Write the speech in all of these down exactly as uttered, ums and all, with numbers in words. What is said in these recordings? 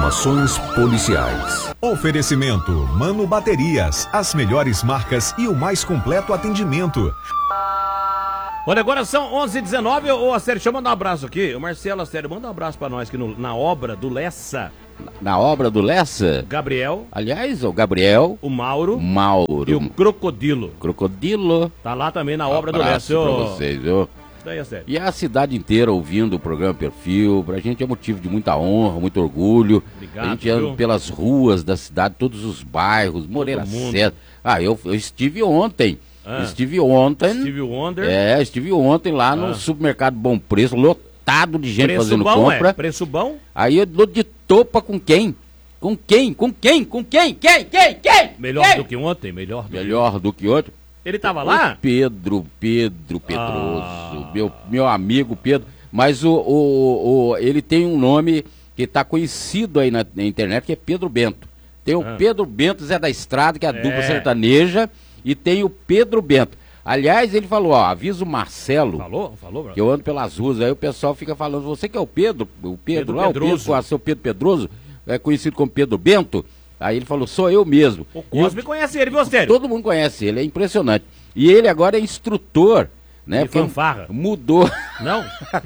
Informações policiais. Oferecimento Mano Baterias, as melhores marcas e o mais completo atendimento. Olha, agora são onze e dezenove. Ô, Assério, deixa eu mandar um abraço aqui. O Marcelo, Assério, manda um abraço pra nós aqui no, na obra do Lessa. Na obra do Lessa? Gabriel. Aliás, o Gabriel. O Mauro. Mauro. E o Crocodilo. Crocodilo. Tá lá também na obra Abraço do Lessa. Pra vocês, viu? Daí, Assério. E a cidade inteira ouvindo o programa Perfil. Pra gente é motivo de muita honra, muito orgulho. Obrigado, a gente anda viu? pelas ruas da cidade, todos os bairros, Moreira César. Ah, eu, eu estive ontem. Ah. Estive ontem. Steve Wonder. É, estive ontem lá no Ah. supermercado Bom Preço, lotado de gente Preço fazendo bom, compra. É? Preço bom? Aí eu dou de topa com quem? Com quem? Com quem? Com quem? Quem? Quem? Quem? Melhor quem? do que ontem? Melhor do Melhor do que outro. Ele tava lá? O Pedro, Pedro Pedroso, Ah. meu, meu amigo Pedro. Mas o, o, o, ele tem um nome que está conhecido aí na, na internet, que é Pedro Bento. Tem o Ah. Pedro Bento Zé da Estrada, que é a É. dupla sertaneja, e tem o Pedro Bento. Aliás, ele falou, ó, avisa o Marcelo, Falou? Falou, bro? que eu ando pelas ruas, aí o pessoal fica falando, você que é o Pedro, o Pedro, Pedro lá, Pedroso. o Pedro, seu Pedro Pedroso, é conhecido como Pedro Bento. Aí ele falou, sou eu mesmo. O E Cosme eu- conhece ele, viu, Assério? Todo mundo conhece ele, é impressionante. E ele agora é instrutor, né? De porque fanfarra. Mudou, Não?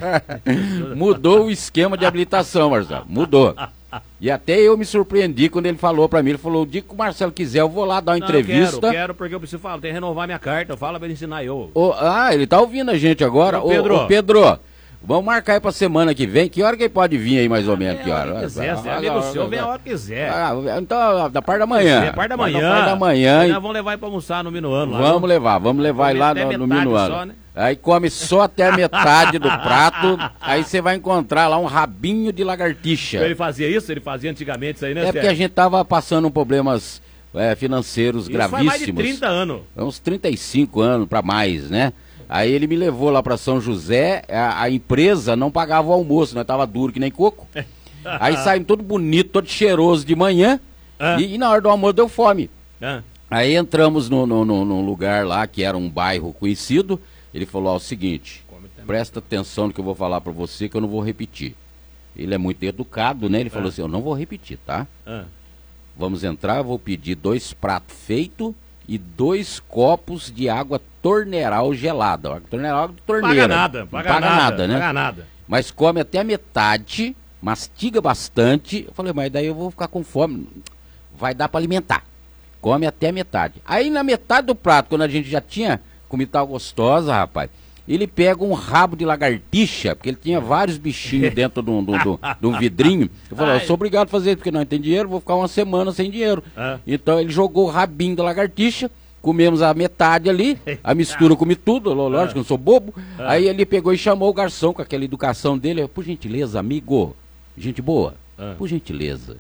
mudou o esquema de habilitação, Marcelo, mudou. E até eu me surpreendi quando ele falou pra mim, ele falou, o dia que o Marcelo quiser, eu vou lá dar uma Não, entrevista. Eu quero, quero, porque eu preciso falar, tem que renovar minha carta, fala pra ele ensinar eu. Ô, ah, ele tá ouvindo a gente agora. Ô, Pedro. Ô, ô, Pedro, vamos marcar aí pra semana que vem. Que hora que ele pode vir aí, mais ou menos? Que hora? É, quiser, se é Ah, amigo ah, seu, ah, vem a ah, hora que quiser. ah, então, da parte da manhã. É, parte da Da manhã. parte da manhã. Nós e- vamos levar ele pra almoçar no Minuano lá. Vamos viu? levar, vamos levar Come ele lá até no, no metade Minuano. só, né? Aí come só até a metade do prato, aí você vai encontrar lá um rabinho de lagartixa. Ele fazia isso? Ele fazia antigamente isso aí, né, É porque a Sérgio? gente tava passando problemas é, financeiros Isso faz gravíssimos. mais de trinta anos. Uns trinta e cinco anos para mais, né? Aí ele me levou lá para São José, a, a empresa não pagava o almoço, né? Tava duro que nem coco. Aí saímos todo bonito, todo cheiroso de manhã, Ah. e, e na hora do almoço deu fome. Ah, Aí entramos no, no, no- num lugar lá, que era um bairro conhecido, ele falou, ó, o seguinte, presta atenção no que eu vou falar para você, que eu não vou repetir. Ele é muito educado, né? Ele falou assim, eu não vou repetir, tá? ah. Vamos entrar, eu vou pedir dois pratos feitos e dois copos de água torneiral gelada. Água torneiral de torneira. Paga nada, Não paga, nada, nada, né? Paga nada. Mas come até a metade, mastiga bastante. Eu falei, mas daí eu vou ficar com fome. Vai dar para alimentar. Come até a metade. Aí na metade do prato, quando a gente já tinha comida tal gostosa, rapaz, ele pega um rabo de lagartixa, porque ele tinha vários bichinhos dentro de um, de um- de um- de um vidrinho. Eu falei, eu sou obrigado a fazer isso, porque não tem dinheiro, vou ficar uma semana sem dinheiro. Ah. Então ele jogou o rabinho da lagartixa, comemos a metade ali, a mistura comi tudo, lógico, eu não sou bobo. Aí ele pegou e chamou o garçom com aquela educação dele, por gentileza, amigo, gente boa, Ah. por gentileza,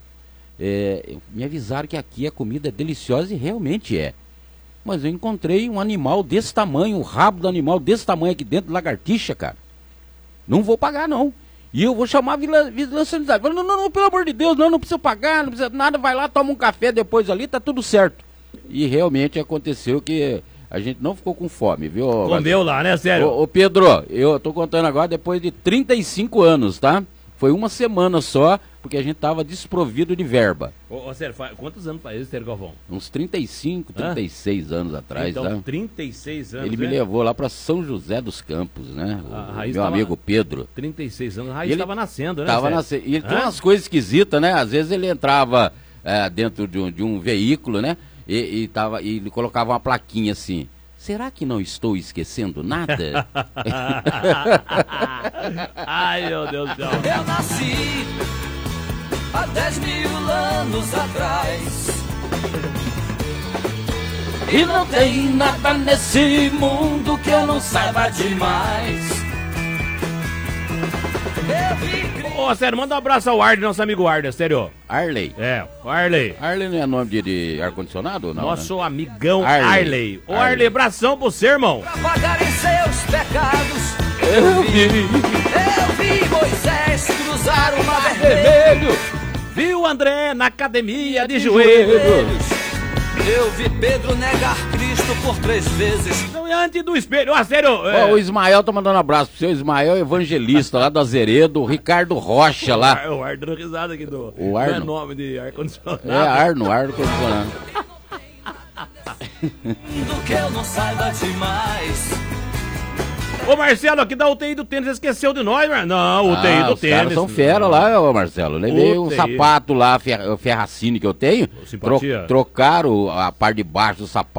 é, me avisaram que aqui a comida é deliciosa e realmente é. Mas eu encontrei um animal desse tamanho, um rabo do animal desse tamanho aqui dentro, lagartixa, cara. Não vou pagar, não. E eu vou chamar a vila- vigilância sanitária. Falei, não, não, não, pelo amor de Deus, não, não precisa pagar, não precisa nada, vai lá, toma um café depois ali, tá tudo certo. E realmente aconteceu que a gente não ficou com fome, viu? Comeu lá, né, Sério? Ô, ô Pedro, eu tô contando agora depois de trinta e cinco anos, tá? Foi uma semana só, porque a gente tava desprovido de verba. Ô, ô, Sério, fa- quantos anos faz isso, Sério Galvão? Uns trinta e cinco, trinta e seis anos atrás, Então, tá? trinta e seis anos, Ele me né? levou lá para São José dos Campos, né? O A Raiz meu tava- amigo Pedro. trinta e seis anos, a Raiz Ele estava nascendo, né, Tava Sério? nascendo. E ele tinha Hã? umas coisas esquisitas, né? Às vezes ele entrava é, dentro de um, de um veículo, né? E, e, tava, e ele colocava uma plaquinha assim. Será que não estou esquecendo nada? Ai, meu Deus do céu. Eu nasci há dez mil anos atrás. E não tem nada nesse mundo que eu não saiba demais. Eu vi Ô, Sério, manda um abraço ao Arley, nosso amigo Arley, Sério. Arley. É, o Arley. Arley não é nome de, de ar-condicionado ou não? Nosso né? amigão Arley. Arley. Ô, Arley, Arley. abração pro você, irmão. pra pagarem seus pecados. Eu vi. Eu vi Moisés cruzar o mar vermelho. Vermelho. Viu, André, na academia de joelhos. Eu vi Pedro negar Cristo por três vezes. Não é antes do espelho. Ah, sério. É... Ó, o Ismael tá mandando um abraço pro seu Ismael Evangelista, lá do Azeredo, o Ricardo Rocha lá. O Ar, o Ar dando risada aqui do. O Arno. Não é nome de ar-condicionado. É, Arno, Arno condicionado. Do que eu não saiba demais. Ô Marcelo, aqui da U T I do tênis, esqueceu de nós, mano. Não, U T I Ah, do os tênis. caras são fera lá, ô Marcelo. Levei um U T I. sapato lá, fer, ferracine que eu tenho. Simpatia. Tro, trocaram a parte de baixo do sapato.